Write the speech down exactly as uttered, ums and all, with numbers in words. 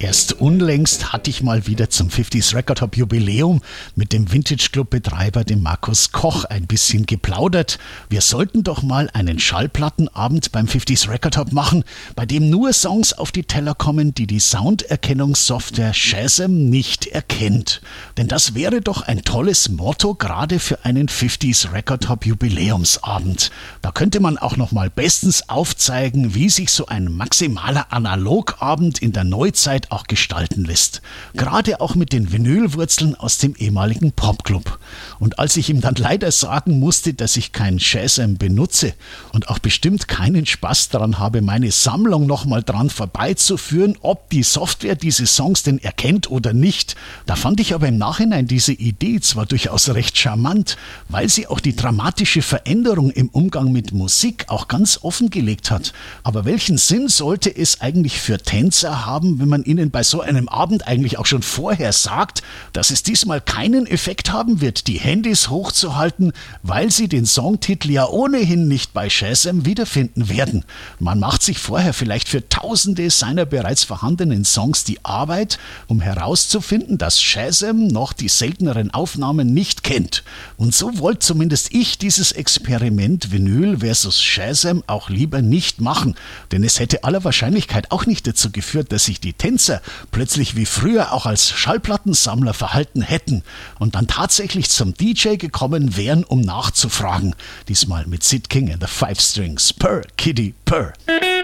Erst unlängst hatte ich mal wieder zum fünfzig Record Hop Jubiläum mit dem Vintage Club Betreiber, dem Markus Koch, ein bisschen geplaudert. Wir sollten doch mal einen Schallplattenabend beim fünfzig Record Hop machen, bei dem nur Songs auf die Teller kommen, die die Sounderkennungssoftware Shazam nicht erkennt. Denn das wäre doch ein tolles Motto, gerade für einen fünfzig Record Hop Jubiläumsabend. Da könnte man auch noch mal bestens aufzeigen, wie sich so ein maximaler Analogabend in der Neuzeit auch gestalten lässt. Gerade auch mit den Vinylwurzeln aus dem ehemaligen Popclub. Und als ich ihm dann leider sagen musste, dass ich kein Shazam benutze und auch bestimmt keinen Spaß daran habe, meine Sammlung nochmal dran vorbeizuführen, ob die Software diese Songs denn erkennt oder nicht, da fand ich aber im Nachhinein diese Idee zwar durchaus recht charmant, weil sie auch die dramatische Veränderung im Umgang mit Musik auch ganz offengelegt hat. Aber welchen Sinn sollte es eigentlich für Tänzer haben, wenn man ihnen bei so einem Abend eigentlich auch schon vorher sagt, dass es diesmal keinen Effekt haben wird, die Handys hochzuhalten, weil sie den Songtitel ja ohnehin nicht bei Shazam wiederfinden werden. Man macht sich vorher vielleicht für tausende seiner bereits vorhandenen Songs die Arbeit, um herauszufinden, dass Shazam noch die selteneren Aufnahmen nicht kennt. Und so wollte zumindest ich dieses Experiment Vinyl versus Shazam auch lieber nicht machen, denn es hätte aller Wahrscheinlichkeit auch nicht dazu geführt, dass sich die Tänzer plötzlich wie früher auch als Schallplattensammler verhalten hätten und dann tatsächlich zum D J gekommen wären, um nachzufragen. Diesmal mit Sid King and the Five Strings. Purr, Kitty, purr.